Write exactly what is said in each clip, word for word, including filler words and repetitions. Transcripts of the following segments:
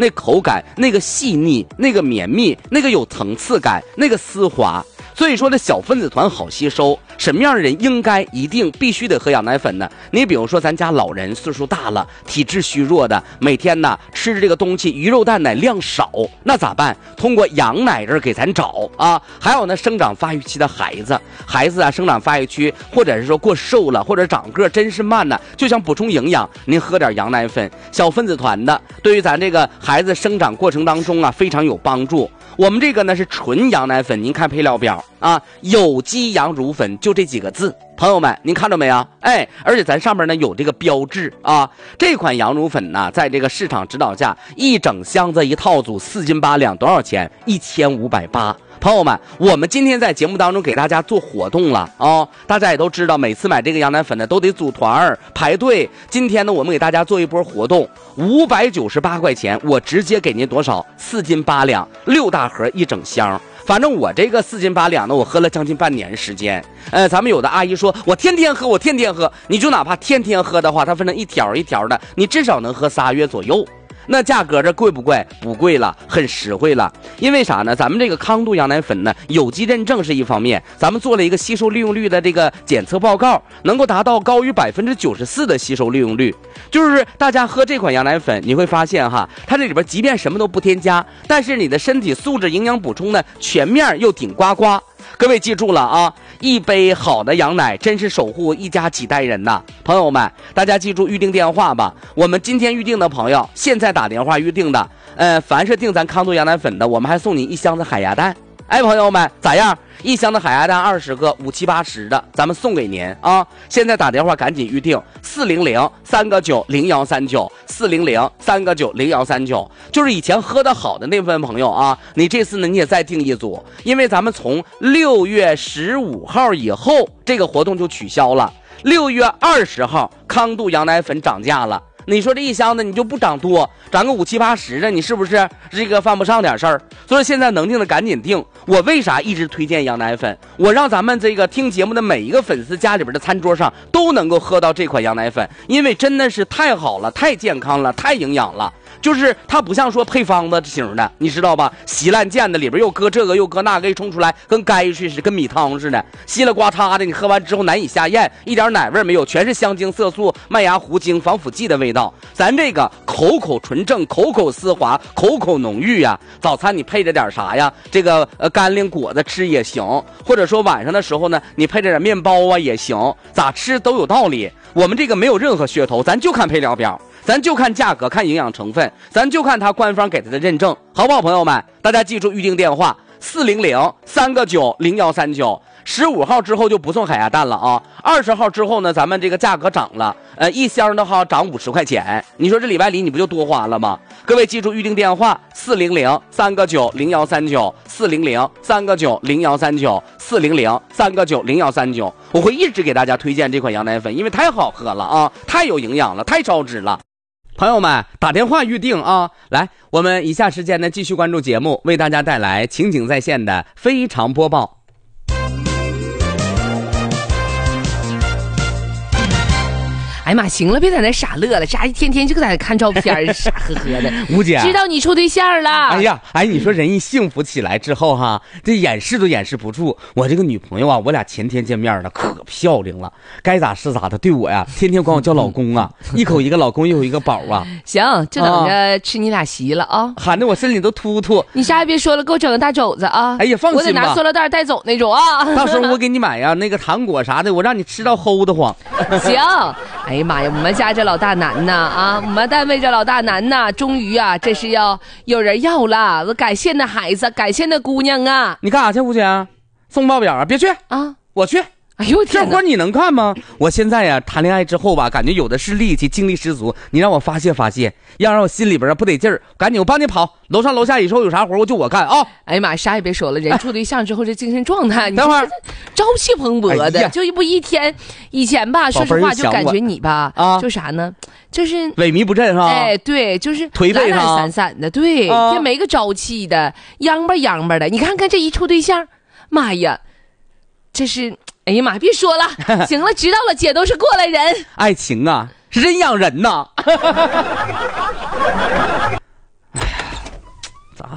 那口感，那个细腻，那个绵密，那个有层次感，那个丝滑。所以说这小分子团好吸收，什么样的人应该一定必须得喝羊奶粉呢？你比如说咱家老人岁数大了，体质虚弱的，每天呢吃的这个东西鱼肉蛋奶量少，那咋办？通过羊奶这儿给咱找啊。还有呢，生长发育期的孩子，孩子啊生长发育期，或者是说过瘦了，或者长个真是慢呢，就想补充营养，您喝点羊奶粉，小分子团的，对于咱这个孩子生长过程当中啊非常有帮助。我们这个呢是纯羊奶粉，您看配料表啊，有机羊乳粉就这几个字，朋友们您看到没有？哎，而且咱上面呢有这个标志啊。这款羊乳粉呢，在这个市场指导价，一整箱子一套组四斤八两，多少钱？一千五百八。朋友们，我们今天在节目当中给大家做活动了哦，大家也都知道，每次买这个羊奶粉呢都得组团儿排队。今天呢，我们给大家做一波活动，五百九十八块钱，我直接给您多少？四斤八两，六大盒一整箱。反正我这个四斤八两呢，我喝了将近半年时间。呃，咱们有的阿姨说，我天天喝，我天天喝，你就哪怕天天喝的话，它分成一条一条的，你至少能喝仨月左右。那价格这贵不贵？不贵了，很实惠了。因为啥呢？咱们这个康度羊奶粉呢，有机认证是一方面，咱们做了一个吸收利用率的这个检测报告，能够达到高于百分之九十四的吸收利用率。就是大家喝这款羊奶粉，你会发现哈，它这里边即便什么都不添加，但是你的身体素质营养补充呢全面又顶呱呱。各位记住了啊，一杯好的羊奶真是守护一家几代人呐！朋友们，大家记住预定电话吧。我们今天预定的朋友，现在打电话预定的，呃，凡是订咱康度羊奶粉的，我们还送你一箱子海鸭蛋。哎，朋友们，咋样？一箱的海鸭蛋二十个，五七八十的，咱们送给您啊！现在打电话赶紧预定，四零零三个九零幺三九，四零零三个九零幺三九。就是以前喝的好的那部分朋友啊，你这次呢你也再订一组，因为咱们从六月十五号以后，这个活动就取消了。六月二十号，康度羊奶粉涨价了。你说这一箱子你就不涨多，涨个五七八十的，你是不是这个犯不上点事儿？所以现在能定的赶紧定。我为啥一直推荐羊奶粉？我让咱们这个听节目的每一个粉丝家里边的餐桌上都能够喝到这款羊奶粉，因为真的是太好了，太健康了，太营养了。就是它不像说配方子型的，你知道吧？稀烂贱的，里边又搁这个又搁那个，一冲出来跟该似的，跟米汤似的，稀了呱嚓的，你喝完之后难以下咽，一点奶味没有，全是香精、色素、麦芽糊精、防腐剂的味道。咱这个口口纯正，口口丝滑，口口浓郁呀。早餐你配着点啥呀？这个呃干粮果子吃也行，或者说晚上的时候呢，你配着点面包啊也行，咋吃都有道理。我们这个没有任何噱头，咱就看配料表。咱就看价格，看营养成分，咱就看他官方给他的认证，好不好，朋友们？大家记住预定电话四零零三个九零幺三九。十五号之后就不送海鸭蛋了啊！二十号之后呢，咱们这个价格涨了，呃，一箱的话涨五十块钱。你说这礼拜里你不就多花了吗？各位记住预定电话四零零三个九零幺三九，四零零三个九零幺三九，四零零三个九零幺三九。我会一直给大家推荐这款羊奶粉，因为太好喝了啊，太有营养了，太超值了。朋友们打电话预定啊！来，我们以下时间呢继续关注节目，为大家带来情景在线的非常播报。 哎妈，行了，别在那傻乐了，啥一天天就在那看照片，傻呵呵的。 吴姐， 知道你处对象了。 哎呀，哎，你说人一幸福起来之后哈，这掩饰都掩饰不住。我这个女朋友啊，我俩前天见面了，可漂亮了，该咋是咋的，对我呀，天天管我叫老公啊，一口一个老公，一口一个宝啊。 行，就等着吃你俩席了啊！ 喊得我身里都突突。 你啥也别说了，给我整个大肘子啊！ 哎呀，放心吧， 我得拿塑料袋带走那种啊。 到时候我给你买呀，那个糖果啥的，我让你吃到齁得慌。 行。哎呀妈呀，我们家这老大男呐啊，我们单位这老大男呐，终于啊，这是要有人要了。我感谢那孩子，感谢那姑娘啊！ 你干啥去，吴姐？送报表啊？别去啊！ 我去。 哎呦天哪， 这活你能干吗？我现在呀、啊，谈恋爱之后吧，感觉有的是力气，精力十足。你让我发泄发泄，要让我心里边不得劲儿，赶紧我帮你跑，楼上楼下以后有啥活我就我干啊！ 哎呀妈，啥也别说了，人处对象之后这精神状态， 等会儿朝气蓬勃的，哎、就不一天。以前吧，说实话就感觉你吧，啊，就啥呢？就是萎靡不振哈。 哎，对，就是颓废懒懒散散的，对， 啊、 也没个朝气的，央吧央吧的。你看看这一处对象，妈呀，这是。哎呀妈，别说了，行了，知道了，姐都是过来人。 爱情啊，是人养人呐。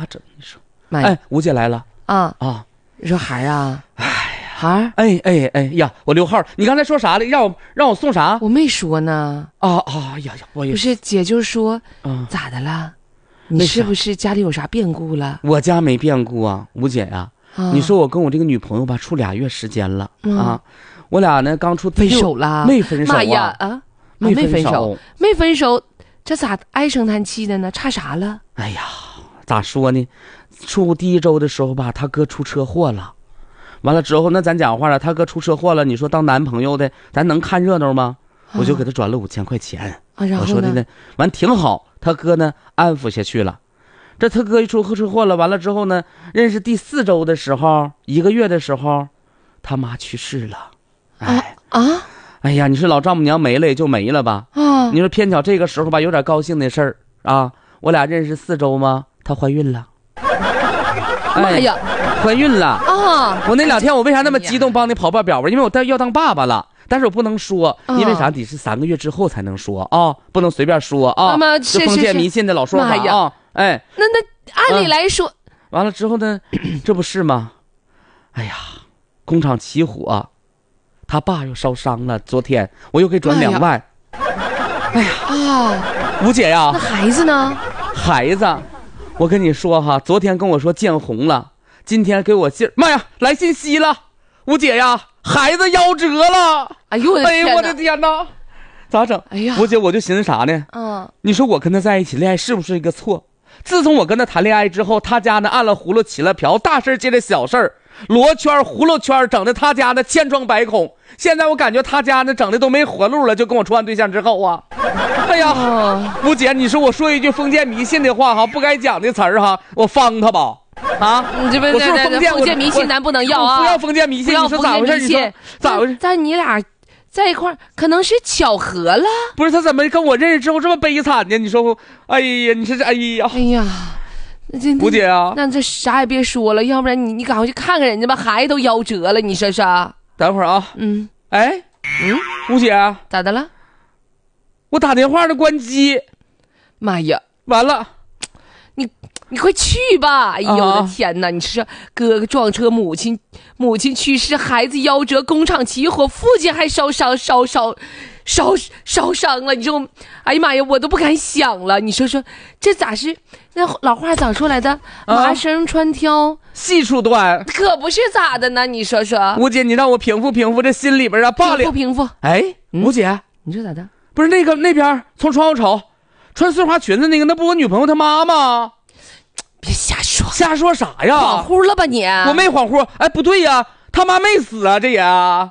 整？你说， 妈呀哎，吴姐来了啊啊！ 你说孩儿啊，哎呀，孩儿， 哎哎哎呀，我刘浩，你刚才说啥了？让我让我送啥？ 我没说呢。 啊啊呀呀，我也不是，姐就说， 嗯， 咋的了？你是不是家里有啥变故了？ 我家没变故啊，吴姐呀、啊，你说我跟我这个女朋友吧，处俩月时间了、嗯、啊，我俩呢刚处分手了， 没分手啊？ 妈呀啊， 没分手，没分手，这咋唉声叹气的呢？差啥了？ 哎呀，咋说呢？处第一周的时候吧，他哥出车祸了，完了之后，那咱讲话了，他哥出车祸了，你说当男朋友的，咱能看热闹吗？啊、我就给他转了五千块钱， 啊、然后我说的呢，完挺好，他哥呢安抚下去了。这他哥一出车祸了，完了之后呢，认识第四周的时候，一个月的时候，他妈去世了。哎啊啊！ 哎呀，你说老丈母娘没了也就没了吧？啊！你说偏巧这个时候吧，有点高兴的事儿啊。我俩认识四周吗？她怀孕了。 妈呀， 哎、怀孕了啊！我那两天我为啥那么激动帮你跑报表吧？因为我要当爸爸了。但是我不能说，因为啥？得是三个月之后才能说啊，不能随便说啊。 妈， 这封建迷信的老说法啊！哎， 那那按理来说、 嗯，完了之后呢，这不是吗？哎呀，工厂起火，他爸又烧伤了。昨天我又给转两万。哎呀啊，吴姐呀， 那孩子呢？ 孩子，我跟你说哈，昨天跟我说见红了，今天给我信，妈呀，来信息了，吴姐呀。孩子夭折了！ 哎呦我的天哪！ 哎呦我的天哪，咋整？ 哎呀， 吴姐，我就寻思啥呢？嗯，你说我跟他在一起恋爱是不是一个错？自从我跟他谈恋爱之后，他家呢按了葫芦起了瓢，大事接着小事儿，罗圈葫芦圈，整的他家呢千疮百孔。现在我感觉他家呢整的都没活路了，就跟我处完对象之后啊，哎呀，哦、吴姐，你说我说一句封建迷信的话哈，不该讲的词儿哈，我方他吧。啊， 你这不是封建封建迷信，咱不能要啊！ 不要封建迷信，你说咋回事？你说咋回事？ 但你俩在一块儿，可能是巧合了。 不是他怎么跟我认识之后这么悲惨呢？你说，哎呀，你说这，哎呀， 哎呀，这吴姐啊， 那这啥也别说了，要不然你你赶快去看看人家吧，孩子都夭折了，你说说。 等会儿啊，嗯，哎，嗯，吴姐咋的了？ 我打电话的关机， 妈呀， 完了， 你。你快去吧！哎呦我的天哪！你是哥哥撞车，母亲母亲去世，孩子夭折，工厂起火，父亲还烧伤烧烧烧烧伤了。你说，哎呀妈呀，我都不敢想了。你说说，这咋是？那老话咋说来的？麻绳穿挑， 细处断， 可不是咋的呢？你说说， 吴姐，你让我平复平复这心里边啊，罢了。 平复平复。 哎，吴姐， 你说咋的？ 不是那个那边从窗户瞅，穿碎花裙子那个，那不我女朋友她妈吗？ 别瞎说， 瞎说啥呀？ 恍惚了吧你？ 我没恍惚。哎，不对呀，他妈没死啊，这也啊。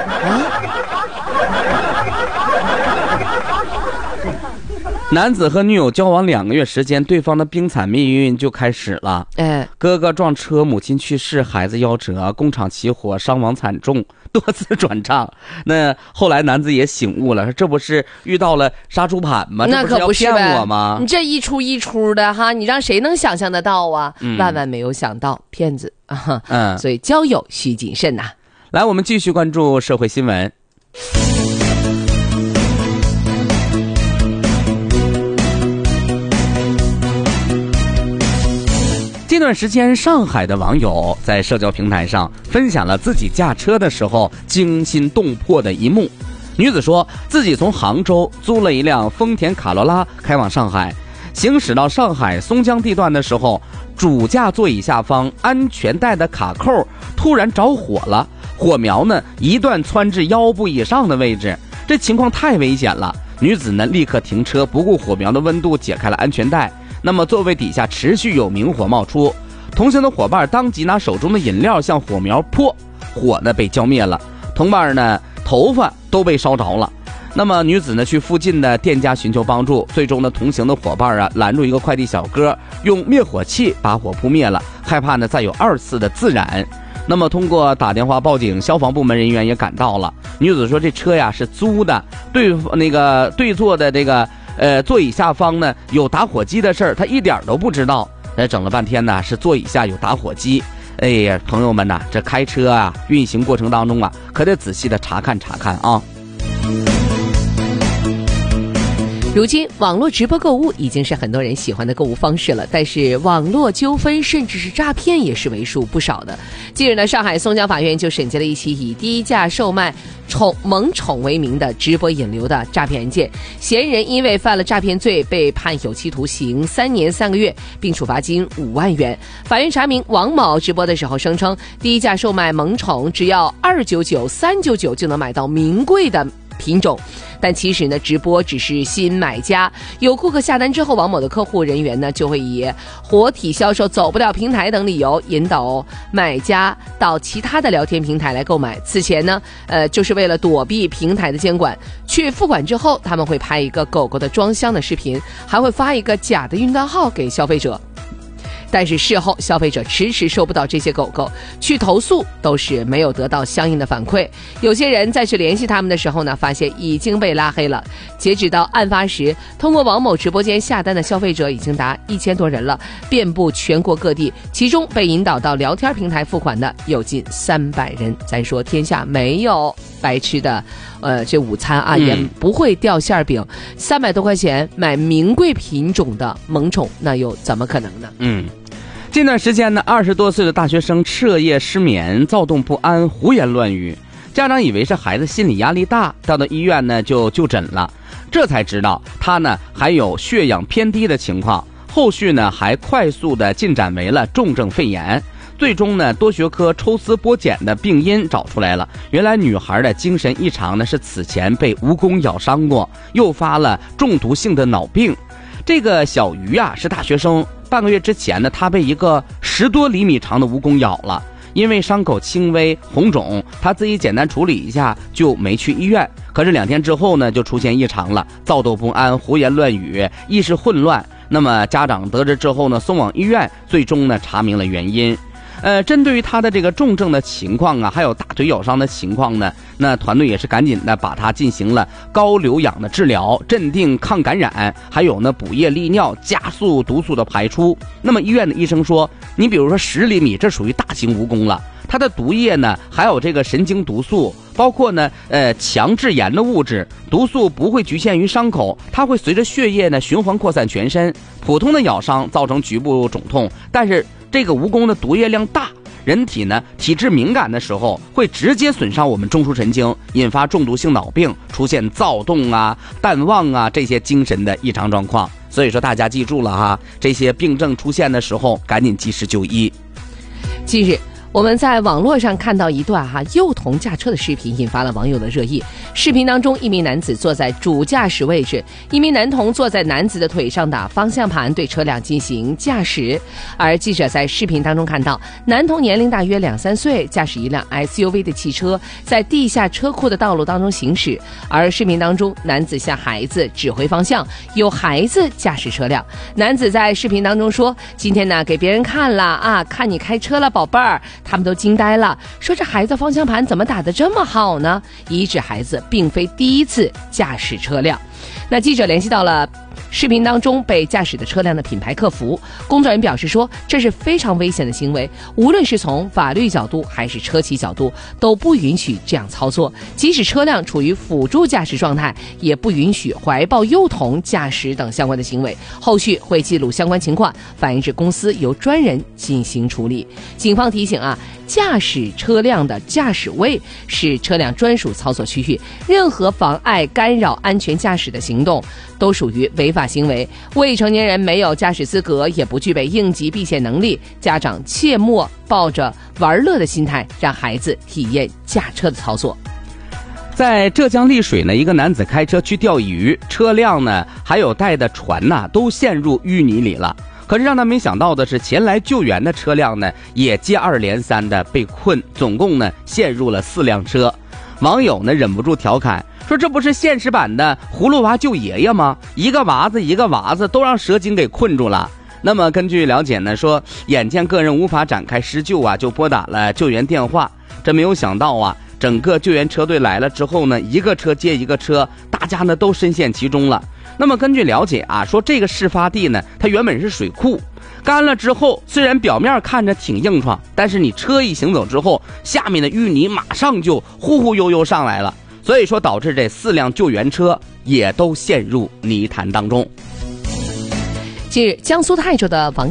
男子和女友交往两个月时间，对方的冰惨命运就开始了。哎，哥哥撞车，母亲去世，孩子夭折，工厂起火，伤亡惨重，多次转账。那后来男子也醒悟了，这不是遇到了杀猪盘吗？ 那可不是要骗我吗？ 你这一出一出的哈，你让谁能想象得到啊？嗯、万万没有想到，骗子啊！嗯，所以交友需谨慎呐、啊。 来，我们继续关注社会新闻。这段时间，上海的网友在社交平台上分享了自己驾车的时候惊心动魄的一幕。女子说自己从杭州租了一辆丰田卡罗拉开往上海，行驶到上海松江地段的时候，主驾座椅下方安全带的卡扣突然着火了，火苗呢一段窜至腰部以上的位置，这情况太危险了。女子呢立刻停车，不顾火苗的温度解开了安全带。那么座位底下持续有明火冒出，同行的伙伴当即拿手中的饮料向火苗泼，火呢被浇灭了，同伴呢头发都被烧着了。那么女子呢去附近的店家寻求帮助，最终呢同行的伙伴啊拦住一个快递小哥，用灭火器把火扑灭了，害怕呢再有二次的自燃。那么通过打电话报警，消防部门人员也赶到了。女子说这车呀是租的，对那个对座的这个呃座椅下方呢有打火机的事儿，她一点都不知道。呃，整了半天呢是座椅下有打火机。哎呀，朋友们呐，这开车啊运行过程当中啊，可得仔细的查看查看啊。 如今，网络直播购物已经是很多人喜欢的购物方式了，但是网络纠纷甚至是诈骗也是为数不少的。近日呢，上海松江法院就审结了一起以低价售卖宠萌宠为名的直播引流的诈骗案件，嫌疑人因为犯了诈骗罪被判有期徒刑三年三个月，并处罚金五万元。法院查明，王某直播的时候声称低价售卖萌宠只要二九九、三九九就能买到名贵的品种，但其实呢，直播只是吸引买家。有顾客下单之后，王某的客户人员呢就会以活体销售走不了平台等理由引导买家到其他的聊天平台来购买。此前呢，呃，就是为了躲避平台的监管，去付款之后，他们会拍一个狗狗的装箱的视频，还会发一个假的运单号给消费者。但是事后消费者迟迟收不到这些狗狗，去投诉都是没有得到相应的反馈。有些人再去联系他们的时候呢，发现已经被拉黑了。截止到案发时，通过王某直播间下单的消费者已经达一千多人了，遍布全国各地，其中被引导到聊天平台付款的有近三百人。咱说天下没有白吃的呃，这午餐啊、嗯、也不会掉馅饼，三百多块钱买名贵品种的萌宠，那又怎么可能呢？ 嗯，近段时间呢，二十多岁的大学生彻夜失眠，躁动不安，胡言乱语。家长以为是孩子心理压力大，到到医院呢就就诊了，这才知道他呢还有血氧偏低的情况，后续呢还快速的进展为了重症肺炎。最终呢，多学科抽丝剥茧的病因找出来了。原来女孩的精神异常呢，是此前被蜈蚣咬伤过，诱发了中毒性的脑病。这个小鱼啊是大学生，半个月之前呢，她被一个十多厘米长的蜈蚣咬了。因为伤口轻微红肿，她自己简单处理一下就没去医院。可是两天之后呢，就出现异常了，躁动不安，胡言乱语，意识混乱。那么家长得知之后呢，送往医院，最终呢查明了原因。呃，针对于他的这个重症的情况啊，还有大腿咬伤的情况呢，那团队也是赶紧的把他进行了高硫氧的治疗，镇定抗感染，还有呢补液利尿，加速毒素的排出。那么医院的医生说，你比如说十厘米，这属于大型蜈蚣了，它的毒液呢，还有这个神经毒素，包括呢呃强致炎的物质，毒素不会局限于伤口，它会随着血液呢循环扩散全身。普通的咬伤造成局部肿痛，但是这个蜈蚣的毒液量大，人体呢体质敏感的时候会直接损伤我们中枢神经，引发中毒性脑病，出现躁动啊、淡忘啊这些精神的异常状况。所以说大家记住了哈，这些病症出现的时候赶紧及时就医。 近日我们在网络上看到一段哈幼童驾车的视频，引发了网友的热议。视频当中，一名男子坐在主驾驶位置，一名男童坐在男子的腿上打方向盘，对车辆进行驾驶。而记者在视频当中看到，男童年龄大约两三岁，驾驶一辆 S U V 的汽车在地下车库的道路当中行驶。而视频当中，男子向孩子指挥方向，有孩子驾驶车辆。男子在视频当中说：“今天呢，给别人看了啊，看你开车了，宝贝儿。”他们都惊呆了，说这孩子方向盘怎么打得这么好呢？一指孩子并非第一次驾驶车辆。那记者联系到了视频当中被驾驶的车辆的品牌客服，工作人员表示说，这是非常危险的行为，无论是从法律角度还是车企角度都不允许这样操作，即使车辆处于辅助驾驶状态，也不允许怀抱幼童驾驶等相关的行为，后续会记录相关情况，反映至公司由专人进行处理。警方提醒啊，驾驶车辆的驾驶位是车辆专属操作区域，任何妨碍干扰安全驾驶的行动都属于违法行为。未成年人没有驾驶资格，也不具备应急避险能力，家长切莫抱着玩乐的心态让孩子体验驾车的操作。 在浙江丽水呢，一个男子开车去钓鱼，车辆呢还有带的船呐、啊、都陷入淤泥里了。可是让他没想到的是，前来救援的车辆呢也接二连三的被困，总共呢陷入了四辆车。网友呢忍不住调侃说，这不是现实版的葫芦娃救爷爷吗？一个娃子一个娃子都让蛇精给困住了。那么根据了解呢，说眼见个人无法展开施救啊，就拨打了救援电话。这没有想到啊，整个救援车队来了之后呢，一个车接一个车，大家呢都深陷其中了。那么根据了解啊，说这个事发地呢，它原本是水库，干了之后，虽然表面看着挺硬闯，但是你车一行走之后，下面的淤泥马上就呼呼悠悠上来了。 所以说导致这四辆救援车也都陷入泥潭当中。 近日，江苏泰州的王